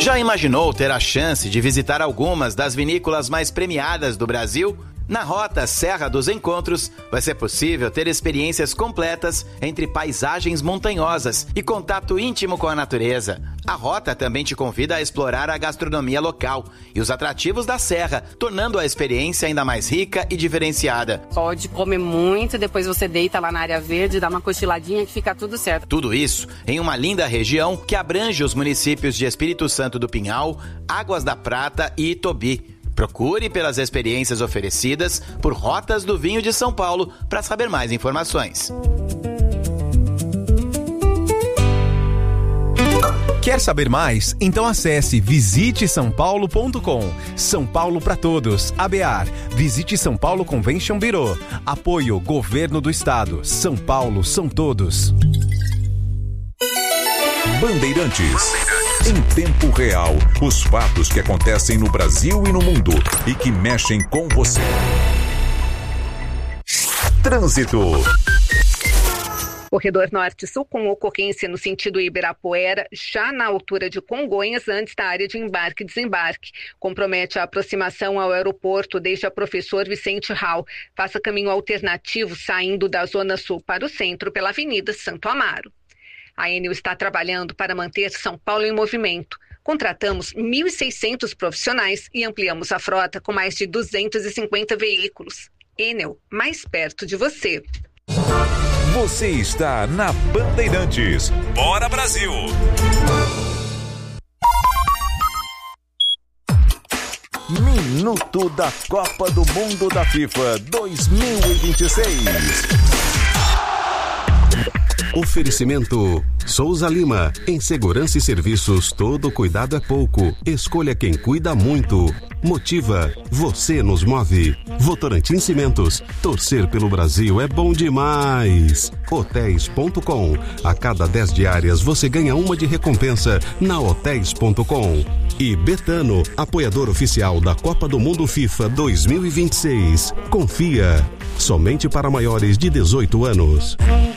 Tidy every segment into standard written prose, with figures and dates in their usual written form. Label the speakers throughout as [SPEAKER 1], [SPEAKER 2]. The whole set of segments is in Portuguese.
[SPEAKER 1] Já imaginou ter a chance de visitar algumas das vinícolas mais premiadas do Brasil? Na Rota Serra dos Encontros, vai ser possível ter experiências completas entre paisagens montanhosas e contato íntimo com a natureza. A Rota também te convida a explorar a gastronomia local e os atrativos da serra, tornando a experiência ainda mais rica e diferenciada.
[SPEAKER 2] Pode comer muito, depois você deita lá na área verde, dá uma cochiladinha que fica tudo certo.
[SPEAKER 1] Tudo isso em uma linda região que abrange os municípios de Espírito Santo do Pinhal, Águas da Prata e Itobi. Procure pelas experiências oferecidas por Rotas do Vinho de São Paulo para saber mais informações.
[SPEAKER 3] Quer saber mais? Então acesse visitesaopaulo.com. São Paulo para todos. ABAR. Visite São Paulo Convention Bureau. Apoio Governo do Estado. São Paulo são todos.
[SPEAKER 4] Bandeirantes. Em tempo real, os fatos que acontecem no Brasil e no mundo e que mexem com você. Trânsito.
[SPEAKER 5] Corredor Norte-Sul com ocorrência no sentido Ibirapuera, já na altura de Congonhas, antes da área de embarque e desembarque. Compromete a aproximação ao aeroporto desde a Professor Vicente Hall. Faça caminho alternativo saindo da Zona Sul para o centro pela Avenida Santo Amaro. A Enel está trabalhando para manter São Paulo em movimento. Contratamos 1.600 profissionais e ampliamos a frota com mais de 250 veículos. Enel, mais perto de você.
[SPEAKER 4] Você está na Bandeirantes. Bora, Brasil! Minuto da Copa do Mundo da FIFA 2026.
[SPEAKER 6] Oferecimento Souza Lima. Em segurança e serviços, todo cuidado é pouco. Escolha quem cuida muito. Motiva. Você nos move. Votorantim Cimentos. Torcer pelo Brasil é bom demais. Hotéis.com. A cada 10 diárias você ganha uma de recompensa na Hotéis.com. E Betano, apoiador oficial da Copa do Mundo FIFA 2026. Confia. Somente para maiores de 18 anos.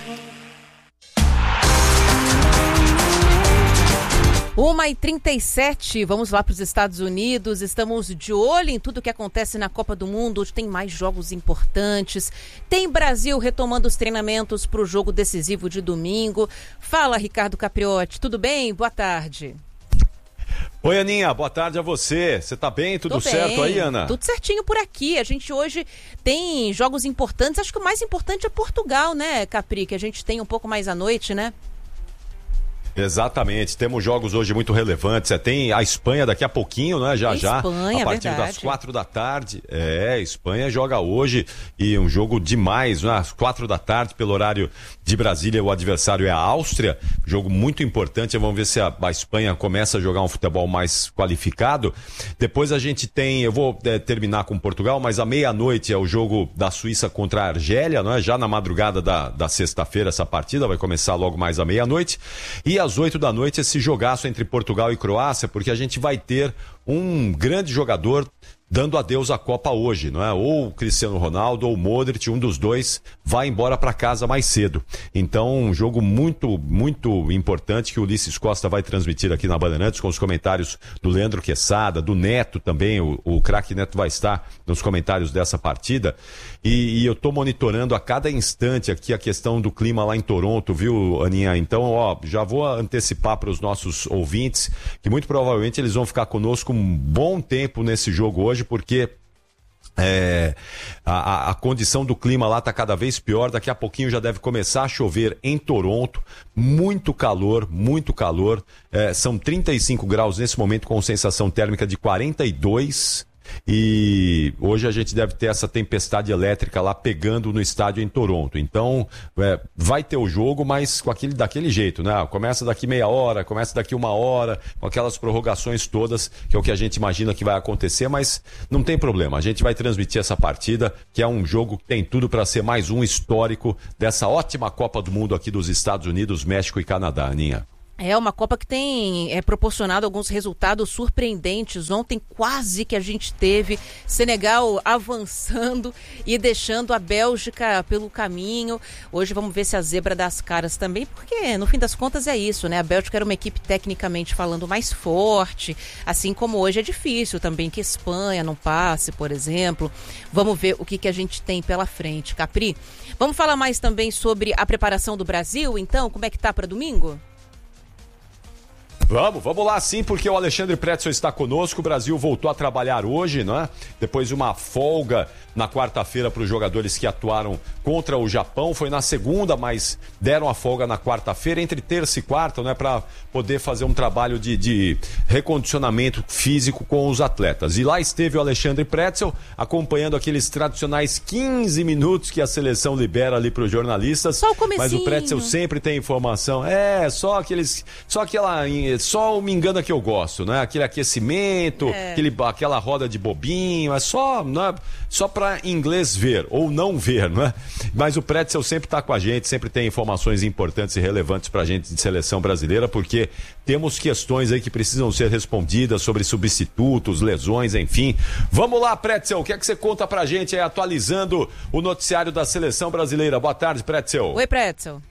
[SPEAKER 7] 1h37, vamos lá para os Estados Unidos, estamos de olho em tudo que acontece na Copa do Mundo, hoje tem mais jogos importantes, tem Brasil retomando os treinamentos para o jogo decisivo de domingo. Fala, Ricardo Capriotti, tudo bem? Boa tarde.
[SPEAKER 8] Oi, Aninha, boa tarde a você. Você tá bem? Tudo certo aí, Ana?
[SPEAKER 7] Tudo certinho por aqui. A gente hoje tem jogos importantes. Acho que o mais importante é Portugal, né, Capri? Que a gente tem um pouco mais à noite, né?
[SPEAKER 8] Exatamente, temos jogos hoje muito relevantes. Tem a Espanha daqui a pouquinho, né? Já, a partir das 4 da tarde. Espanha joga hoje e um jogo demais, né? Às 4 da tarde, pelo horário de Brasília, o adversário é a Áustria. Jogo muito importante, vamos ver se a Espanha começa a jogar um futebol mais qualificado. Depois a gente tem, eu vou terminar com Portugal, mas à meia-noite é o jogo da Suíça contra a Argélia, não é? Já na madrugada da sexta-feira essa partida, vai começar logo mais à meia-noite. E às 8 da noite esse jogaço entre Portugal e Croácia, porque a gente vai ter um grande jogador dando adeus à Copa hoje, não é? Ou o Cristiano Ronaldo ou o Modric, um dos dois vai embora para casa mais cedo. Então, um jogo muito, muito importante que o Ulisses Costa vai transmitir aqui na Bandeirantes, com os comentários do Leandro Quesada, do Neto também, o craque Neto vai estar nos comentários dessa partida. E eu tô monitorando a cada instante aqui a questão do clima lá em Toronto, viu, Aninha? Então, já vou antecipar para os nossos ouvintes que muito provavelmente eles vão ficar conosco um bom tempo nesse jogo hoje, porque a condição do clima lá está cada vez pior. Daqui a pouquinho já deve começar a chover em Toronto, muito calor, são 35 graus nesse momento com sensação térmica de 42. E hoje a gente deve ter essa tempestade elétrica lá pegando no estádio em Toronto. Então vai ter o jogo, mas daquele jeito, né? Começa daqui meia hora, começa daqui uma hora, com aquelas prorrogações todas, que é o que a gente imagina que vai acontecer, mas não tem problema, a gente vai transmitir essa partida, que é um jogo que tem tudo para ser mais um histórico dessa ótima Copa do Mundo aqui dos Estados Unidos, México e Canadá, Aninha.
[SPEAKER 7] É uma Copa que tem proporcionado alguns resultados surpreendentes. Ontem quase que a gente teve Senegal avançando e deixando a Bélgica pelo caminho. Hoje vamos ver se a zebra dá as caras também, porque no fim das contas é isso, né? A Bélgica era uma equipe tecnicamente falando mais forte, assim como hoje é difícil também que a Espanha não passe, por exemplo. Vamos ver o que a gente tem pela frente. Capri, vamos falar mais também sobre a preparação do Brasil, então? Como é que tá para domingo?
[SPEAKER 8] Vamos lá sim, porque o Alexandre Pretzel está conosco. O Brasil voltou a trabalhar hoje, né? Depois de uma folga na quarta-feira para os jogadores que atuaram contra o Japão. Foi na segunda, mas deram a folga na quarta-feira, entre terça e quarta, né? Para poder fazer um trabalho de recondicionamento físico com os atletas. E lá esteve o Alexandre Pretzel acompanhando aqueles tradicionais 15 minutos que a seleção libera ali para os jornalistas.
[SPEAKER 7] Só o comecinho.
[SPEAKER 8] Mas o Pretzel sempre tem informação. Só o Me Engana que eu gosto, né? Aquele aquecimento, aquela roda de bobinho, só para inglês ver ou não ver, né? Mas o Pretzel sempre está com a gente, sempre tem informações importantes e relevantes para a gente de seleção brasileira, porque temos questões aí que precisam ser respondidas sobre substitutos, lesões, enfim. Vamos lá, Pretzel, o que é que você conta pra gente aí, atualizando o noticiário da seleção brasileira? Boa tarde, Pretzel.
[SPEAKER 7] Oi, Pretzel.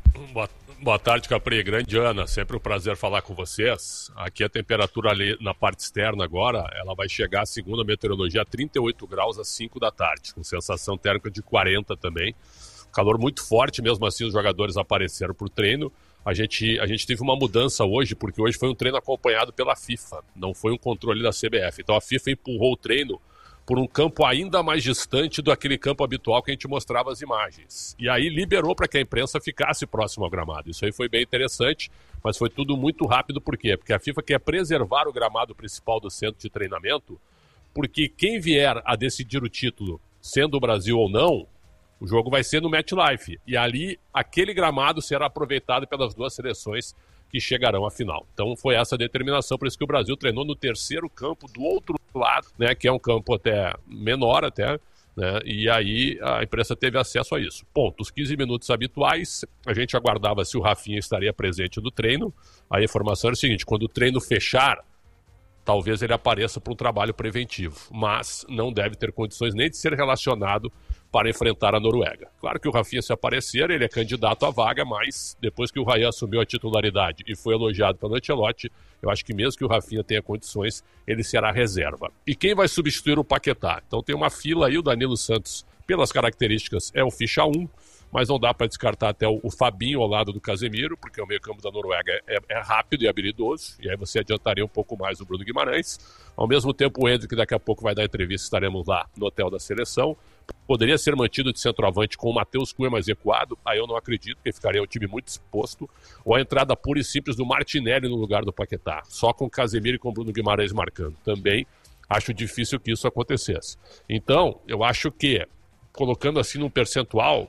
[SPEAKER 9] Boa tarde, Capri. Grande Ana, sempre um prazer falar com vocês. Aqui a temperatura ali na parte externa agora, ela vai chegar, segundo a meteorologia, a 38 graus às 5 da tarde, com sensação térmica de 40 também. Calor muito forte, mesmo assim os jogadores apareceram para o treino. A gente teve uma mudança hoje, porque hoje foi um treino acompanhado pela FIFA, não foi um controle da CBF. Então a FIFA empurrou o treino por um campo ainda mais distante do aquele campo habitual que a gente mostrava as imagens. E aí liberou para que a imprensa ficasse próximo ao gramado. Isso aí foi bem interessante, mas foi tudo muito rápido. Por quê? Porque a FIFA quer preservar o gramado principal do centro de treinamento, porque quem vier a decidir o título, sendo o Brasil ou não, o jogo vai ser no MetLife. E ali, aquele gramado será aproveitado pelas duas seleções que chegarão à final. Então foi essa a determinação, por isso que o Brasil treinou no terceiro campo do outro lado, né, que é um campo até menor até, né, e aí a imprensa teve acesso a isso. Ponto, os 15 minutos habituais, a gente aguardava se o Rafinha estaria presente no treino. A informação era o seguinte: quando o treino fechar, talvez ele apareça para um trabalho preventivo, mas não deve ter condições nem de ser relacionado para enfrentar a Noruega. Claro que o Rafinha, se aparecer, ele é candidato à vaga, mas depois que o Ryan assumiu a titularidade e foi elogiado pelo Ancelotti, eu acho que mesmo que o Rafinha tenha condições, ele será reserva. E quem vai substituir o Paquetá? Então tem uma fila aí, o Danilo Santos, pelas características, é o ficha 1, mas não dá para descartar até o Fabinho ao lado do Casemiro, porque o meio-campo da Noruega é rápido e habilidoso, e aí você adiantaria um pouco mais o Bruno Guimarães. Ao mesmo tempo, o Endrick, que daqui a pouco vai dar entrevista, estaremos lá no hotel da seleção. Poderia ser mantido de centroavante com o Matheus Cunha mais recuado, aí eu não acredito, porque ficaria o time muito exposto, ou a entrada pura e simples do Martinelli no lugar do Paquetá, só com o Casemiro e com o Bruno Guimarães marcando. Também acho difícil que isso acontecesse. Então, eu acho que, colocando assim num percentual,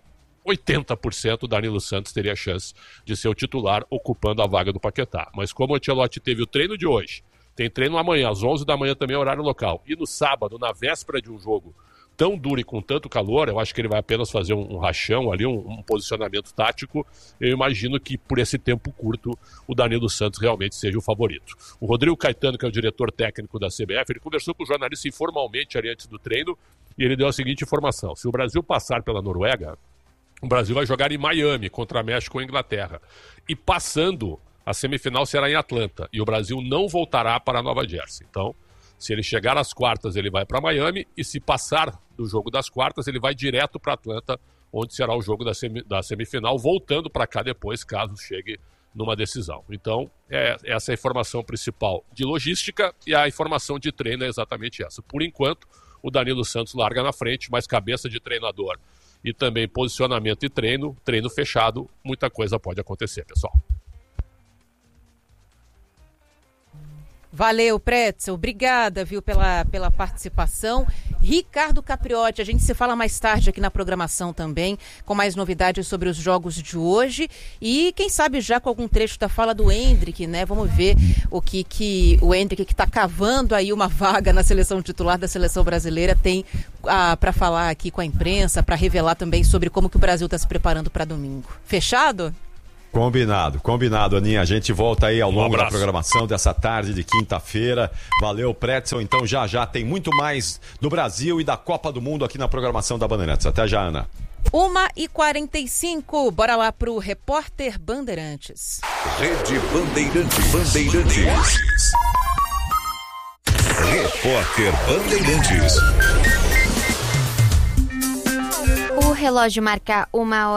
[SPEAKER 9] 80% o Danilo Santos teria a chance de ser o titular ocupando a vaga do Paquetá. Mas como o Ancelotti teve o treino de hoje, tem treino amanhã, às 11 da manhã também, horário local, e no sábado, na véspera de um jogo tão duro e com tanto calor, eu acho que ele vai apenas fazer um rachão ali, um posicionamento tático. Eu imagino que por esse tempo curto o Danilo Santos realmente seja o favorito. O Rodrigo Caetano, que é o diretor técnico da CBF, ele conversou com o jornalista informalmente ali antes do treino e ele deu a seguinte informação: se o Brasil passar pela Noruega, o Brasil vai jogar em Miami contra México ou Inglaterra, e passando, a semifinal será em Atlanta e o Brasil não voltará para Nova Jersey. Então, se ele chegar às quartas, ele vai para Miami, e se passar do jogo das quartas, ele vai direto para Atlanta, onde será o jogo da semifinal, voltando para cá depois, caso chegue numa decisão. Então, essa é a informação principal de logística, e a informação de treino é exatamente essa. Por enquanto, o Danilo Santos larga na frente, mas cabeça de treinador e também posicionamento e treino fechado, muita coisa pode acontecer, pessoal.
[SPEAKER 7] Valeu, Pretzel. Obrigada, viu, pela participação. Ricardo Capriotti, a gente se fala mais tarde aqui na programação também, com mais novidades sobre os jogos de hoje e quem sabe já com algum trecho da fala do Endrick, né? Vamos ver o que o Endrick, que está cavando aí uma vaga na seleção titular da seleção brasileira, tem para falar aqui com a imprensa, para revelar também sobre como que o Brasil está se preparando para domingo. Fechado?
[SPEAKER 8] Combinado, Aninha. A gente volta aí ao longo da programação dessa tarde de quinta-feira. Valeu, Pretzel. Então já tem muito mais do Brasil e da Copa do Mundo aqui na programação da Bandeirantes. Até já, Ana.
[SPEAKER 7] 1h45, bora lá pro Repórter Bandeirantes.
[SPEAKER 4] Rede Bandeirantes. Repórter Bandeirantes.
[SPEAKER 10] O relógio marca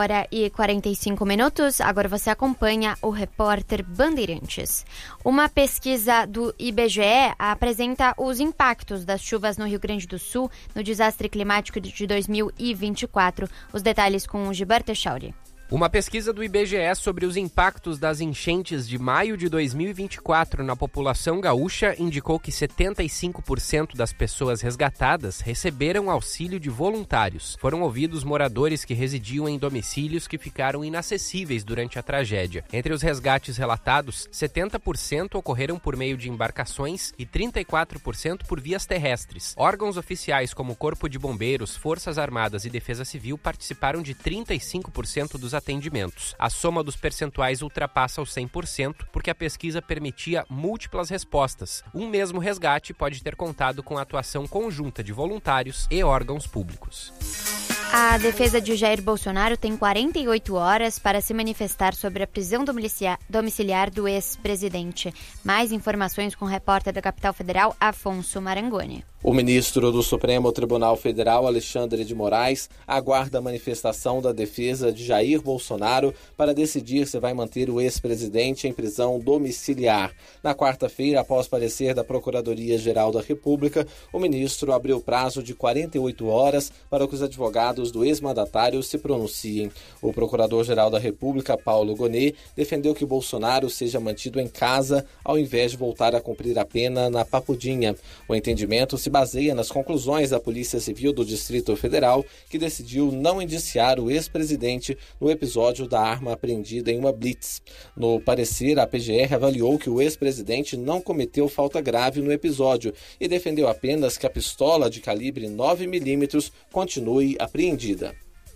[SPEAKER 10] 1h45. Agora você acompanha o Repórter Bandeirantes. Uma pesquisa do IBGE apresenta os impactos das chuvas no Rio Grande do Sul no desastre climático de 2024. Os detalhes com o Gilberto Echauri.
[SPEAKER 11] Uma pesquisa do IBGE sobre os impactos das enchentes de maio de 2024 na população gaúcha indicou que 75% das pessoas resgatadas receberam auxílio de voluntários. Foram ouvidos moradores que residiam em domicílios que ficaram inacessíveis durante a tragédia. Entre os resgates relatados, 70% ocorreram por meio de embarcações e 34% por vias terrestres. Órgãos oficiais como Corpo de Bombeiros, Forças Armadas e Defesa Civil participaram de 35% dos atendimentos. A soma dos percentuais ultrapassa os 100%, porque a pesquisa permitia múltiplas respostas. Um mesmo resgate pode ter contado com a atuação conjunta de voluntários e órgãos públicos.
[SPEAKER 10] A defesa de Jair Bolsonaro tem 48 horas para se manifestar sobre a prisão domiciliar do ex-presidente. Mais informações com o repórter da Capital Federal, Afonso Marangoni.
[SPEAKER 12] O ministro do Supremo Tribunal Federal, Alexandre de Moraes, aguarda a manifestação da defesa de Jair Bolsonaro para decidir se vai manter o ex-presidente em prisão domiciliar. Na quarta-feira, após parecer da Procuradoria-Geral da República, o ministro abriu prazo de 48 horas para que os advogados do ex-mandatário se pronunciem. O Procurador-Geral da República, Paulo Gonet, defendeu que Bolsonaro seja mantido em casa ao invés de voltar a cumprir a pena na Papudinha. O entendimento se baseia nas conclusões da Polícia Civil do Distrito Federal, que decidiu não indiciar o ex-presidente no episódio da arma apreendida em uma blitz. No parecer, a PGR avaliou que o ex-presidente não cometeu falta grave no episódio e defendeu apenas que a pistola de calibre 9mm continue apreendida.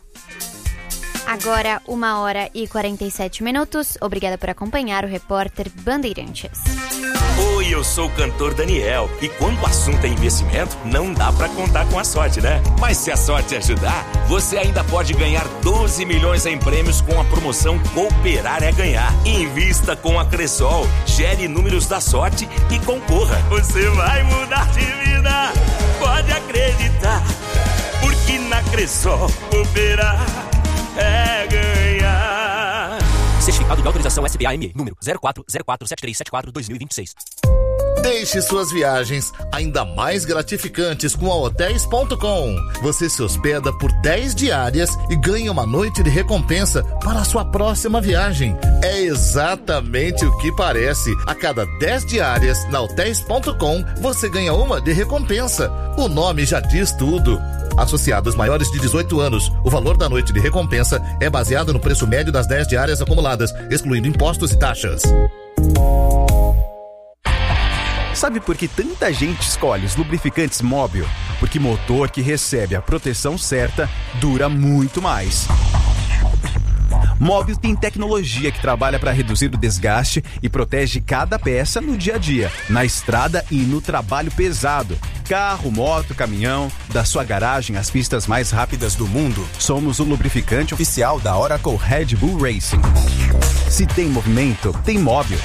[SPEAKER 10] Agora, 1h47. Obrigada por acompanhar o Repórter Bandeirantes.
[SPEAKER 13] Oi, eu sou o cantor Daniel. E quando o assunto é investimento, não dá pra contar com a sorte, né? Mas se a sorte ajudar, você ainda pode ganhar 12 milhões em prêmios com a promoção Cooperar é Ganhar. Invista com a Cressol, gere números da sorte e concorra. Você vai mudar de vida, pode acreditar. Porque na Cressol, cooperar é ganhar.
[SPEAKER 14] Certificado de autorização SPA-ME, número 04047374-2026.
[SPEAKER 15] Deixe suas viagens ainda mais gratificantes com a Hotels.com. Você se hospeda por 10 diárias e ganha uma noite de recompensa para a sua próxima viagem. É exatamente o que parece. A cada 10 diárias na Hotels.com, você ganha uma de recompensa. O nome já diz tudo. Associados maiores de 18 anos, o valor da noite de recompensa é baseado no preço médio das 10 diárias acumuladas, excluindo impostos e taxas.
[SPEAKER 3] Sabe por que tanta gente escolhe os lubrificantes Móbil? Porque motor que recebe a proteção certa dura muito mais. Móbil tem tecnologia que trabalha para reduzir o desgaste e protege cada peça no dia a dia, na estrada e no trabalho pesado. Carro, moto, caminhão, da sua garagem às pistas mais rápidas do mundo. Somos o lubrificante oficial da Oracle Red Bull Racing. Se tem movimento, tem Móbil.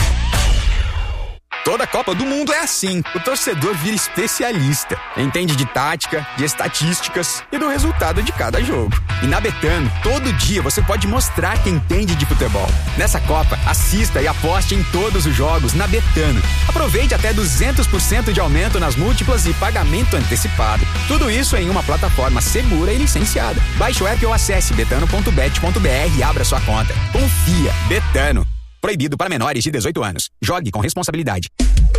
[SPEAKER 16] Toda Copa do Mundo é assim. O torcedor vira especialista. Entende de tática, de estatísticas e do resultado de cada jogo. E na Betano, todo dia você pode mostrar que entende de futebol. Nessa Copa, assista e aposte em todos os jogos na Betano. Aproveite até 200% de aumento nas múltiplas e pagamento antecipado. Tudo isso em uma plataforma segura e licenciada. Baixe o app ou acesse betano.bet.br e abra sua conta. Confia. Betano. Proibido para menores de 18 anos. Jogue com responsabilidade.